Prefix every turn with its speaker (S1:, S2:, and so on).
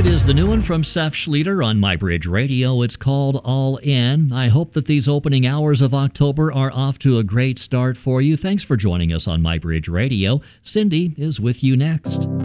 S1: It is the new one from Seth Schlueter on MyBridge Radio. It's called All In. I hope that these opening hours of October are off to a great start for you. Thanks for joining us on MyBridge Radio. Cindy is with you next.